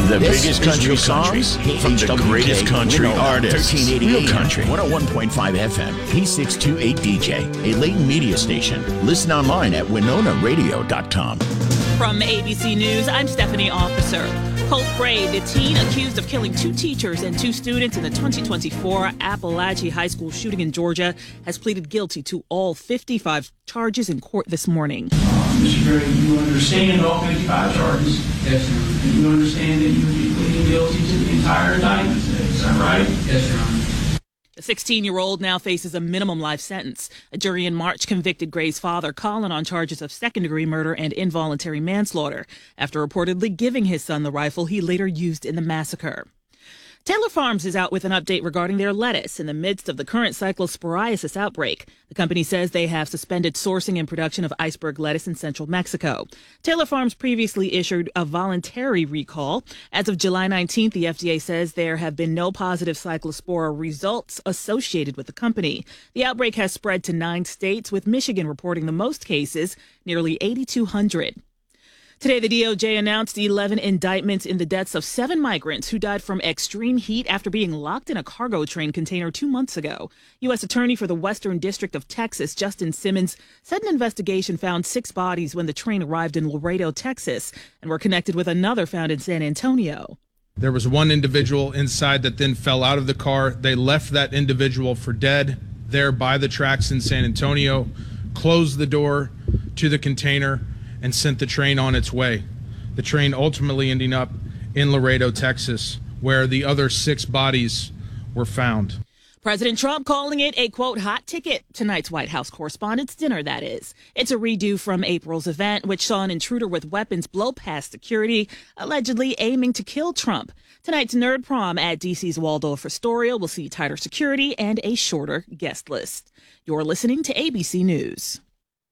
The biggest country songs from the greatest country artists. Real Country, 101.5 FM, P628 DJ, a Leighton media station. Listen online at WinonaRadio.com. From ABC News, I'm Stephanie Officer. Colt Gray, the teen accused of killing 2 teachers and 2 students in the 2024 Appalachia High School shooting in Georgia, has pleaded guilty to all 55 charges in court this morning. Mr. Gray, you understand all 55 charges? Yes, Your Honor. And you understand that you would be pleading guilty to the entire indictment? Is that right? Yes, Your Honor. The 16-year-old now faces a minimum life sentence. A jury in March convicted Gray's father, Colin, on charges of second-degree murder and involuntary manslaughter after reportedly giving his son the rifle he later used in the massacre. Taylor Farms is out with an update regarding their lettuce in the midst of the current cyclosporiasis outbreak. The company says they have suspended sourcing and production of iceberg lettuce in central Mexico. Taylor Farms previously issued a voluntary recall. As of July 19th, the FDA says there have been no positive cyclospora results associated with the company. The outbreak has spread to 9 states, with Michigan reporting the most cases, nearly 8,200. Today, the DOJ announced 11 indictments in the deaths of 7 migrants who died from extreme heat after being locked in a cargo train container 2 months ago. U.S. Attorney for the Western District of Texas, Justin Simmons, said an investigation found 6 bodies when the train arrived in Laredo, Texas, and were connected with another found in San Antonio. There was one individual inside that then fell out of the car. They left that individual for dead there by the tracks in San Antonio, closed the door to the container, and sent the train on its way. The train ultimately ending up in Laredo, Texas, where the other 6 bodies were found. President Trump calling it a, quote, hot ticket. Tonight's White House Correspondents' Dinner, that is. It's a redo from April's event, which saw an intruder with weapons blow past security, allegedly aiming to kill Trump. Tonight's Nerd Prom at D.C.'s Waldorf Astoria will see tighter security and a shorter guest list. You're listening to ABC News.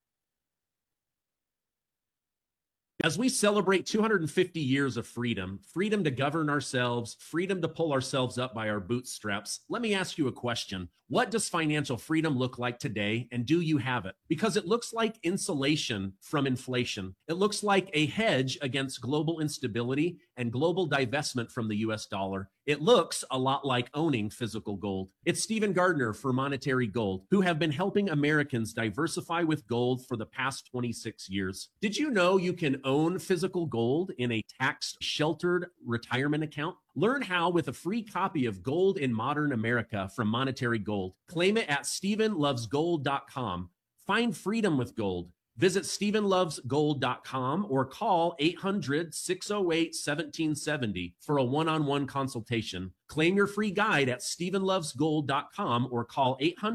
As we celebrate 250 years of freedom, freedom to govern ourselves, freedom to pull ourselves up by our bootstraps, let me ask you a question. What does financial freedom look like today, and do you have it? Because it looks like insulation from inflation. It looks like a hedge against global instability and global divestment from the US dollar. It looks a lot like owning physical gold. It's Stephen Gardner for Monetary Gold, who have been helping Americans diversify with gold for the past 26 years. Did you know you can own physical gold in a tax-sheltered retirement account? Learn how with a free copy of Gold in Modern America from Monetary Gold. Claim it at StephenLovesGold.com. Find freedom with gold. Visit StephenLovesGold.com or call 800-608-1770 for a one-on-one consultation. Claim your free guide at StephenLovesGold.com or call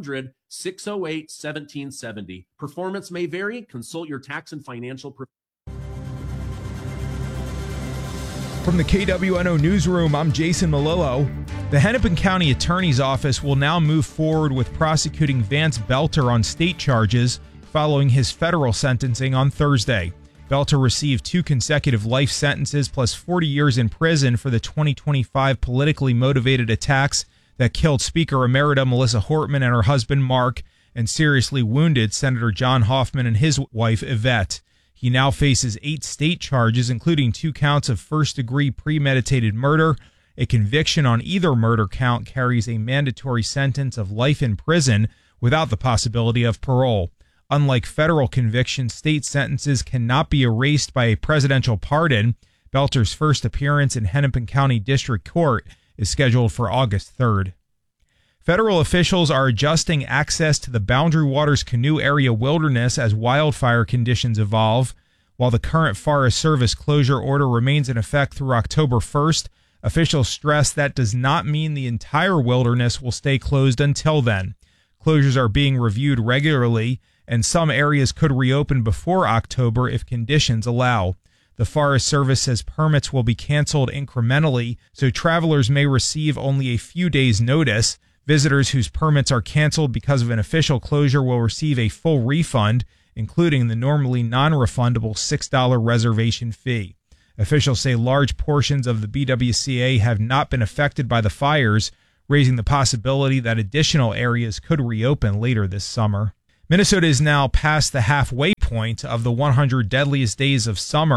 800-608-1770. Performance may vary. Consult your tax and financial professional. From the KWNO Newsroom, I'm Jason Malillo. The Hennepin County Attorney's Office will now move forward with prosecuting Vance Belter on state charges following his federal sentencing on Thursday. Belter received 2 consecutive life sentences plus 40 years in prison for the 2025 politically motivated attacks that killed Speaker Emerita Melissa Hortman and her husband Mark and seriously wounded Senator John Hoffman and his wife Yvette. He now faces 8 state charges, including 2 counts of first-degree premeditated murder. A conviction on either murder count carries a mandatory sentence of life in prison without the possibility of parole. Unlike federal convictions, state sentences cannot be erased by a presidential pardon. Belter's first appearance in Hennepin County District Court is scheduled for August 3rd. Federal officials are adjusting access to the Boundary Waters Canoe Area wilderness as wildfire conditions evolve. While the current Forest Service closure order remains in effect through October 1st, officials stress that does not mean the entire wilderness will stay closed until then. Closures are being reviewed regularly, and some areas could reopen before October if conditions allow. The Forest Service says permits will be canceled incrementally, so travelers may receive only a few days' notice. Visitors whose permits are canceled because of an official closure will receive a full refund, including the normally non-refundable $6 reservation fee. Officials say large portions of the BWCA have not been affected by the fires, raising the possibility that additional areas could reopen later this summer. Minnesota is now past the halfway point of the 100 deadliest days of summer,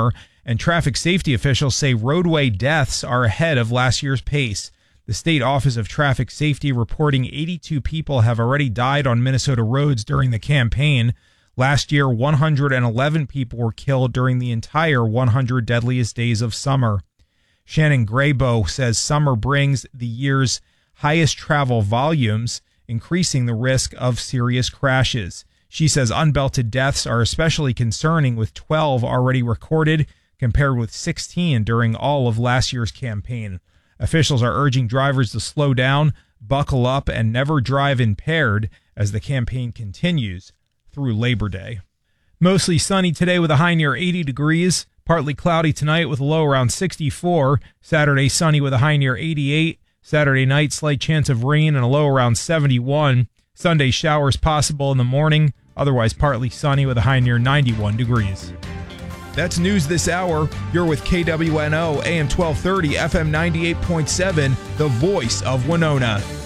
And traffic safety officials say roadway deaths are ahead of last year's pace. The State Office of Traffic Safety reporting 82 people have already died on Minnesota roads during the campaign. Last year, 111 people were killed during the entire 100 deadliest days of summer. Shannon Graybo says summer brings the year's highest travel volumes, increasing the risk of serious crashes. She says unbelted deaths are especially concerning, with 12 already recorded, compared with 16 during all of last year's campaign. Officials are urging drivers to slow down, buckle up, and never drive impaired as the campaign continues through Labor Day. Mostly sunny today with a high near 80 degrees. Partly cloudy tonight with a low around 64. Saturday sunny with a high near 88. Saturday night slight chance of rain and a low around 71. Sunday showers possible in the morning. Otherwise partly sunny with a high near 91 degrees. That's news this hour. You're with KWNO, AM 1230, FM 98.7, the voice of Winona.